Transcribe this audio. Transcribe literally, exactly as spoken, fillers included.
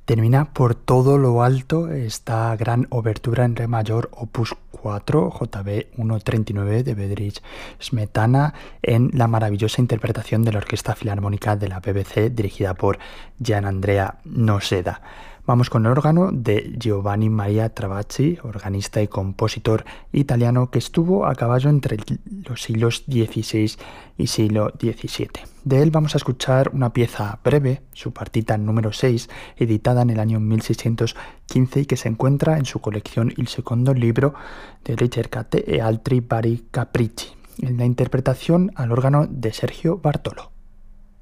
Termina por todo lo alto esta gran obertura en re mayor opus cuatro, J B ciento treinta y nueve de Bedřich Smetana, en la maravillosa interpretación de la Orquesta Filarmónica de la B B C dirigida por Gianandrea Noseda. Vamos con el órgano de Giovanni Maria Travacci, organista y compositor italiano que estuvo a caballo entre los siglos dieciséis y siglo diecisiete. De él vamos a escuchar una pieza breve, su partita número seis, editada en el año mil seiscientos quince y que se encuentra en su colección Il secondo libro de Ricercate e altri vari capricci, en la interpretación al órgano de Sergio Bartolo.